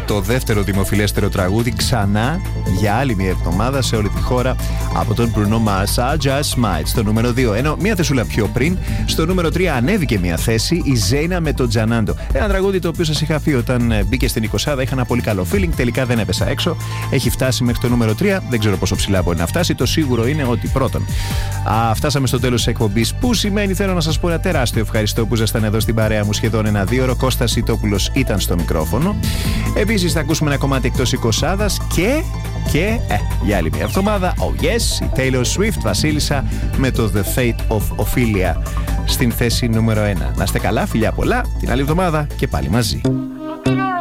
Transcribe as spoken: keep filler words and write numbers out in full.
το δεύτερο δημοφιλέστερο τραγούδι ξανά για άλλη μια εβδομάδα σε όλη τη χώρα από τον Bruno Mars, I Just Might, στο νούμερο δύο. Ενώ μια θεσούλα πιο πριν, στο νούμερο τρία ανέβηκε μια θέση η Ζέινα με τον Τζανάντο. Ένα τραγούδι το οποίο σας είχα πει όταν μπήκε στην εικοσάδα, είχα ένα πολύ καλό feeling, τελικά δεν έπεσα έξω. Έχει φτάσει μέχρι το νούμερο τρία, δεν ξέρω πόσο ψηλά μπορεί να φτάσει. Το σίγουρο είναι ότι πρώτον, α, φτάσαμε στο τέλος της εκπομπής, που σημαίνει θέλω να σας πω ένα τεράστιο ευχαριστώ που ήσασταν εδώ στην παρέα μου σχεδόν ένα δύο ώρο. Κώστας Σιτόπουλος ήταν στο μικρόφωνο. Επίσης θα ακούσουμε ένα κομμάτι εκτός εικοσάδας και, και ε, για άλλη μια εβδομάδα, oh yes, η Taylor Swift Βασίλισσα με το The Fate of Ophelia στην θέση νούμερο ένα. Να είστε καλά, φιλιά πολλά, την άλλη εβδομάδα και πάλι μαζί.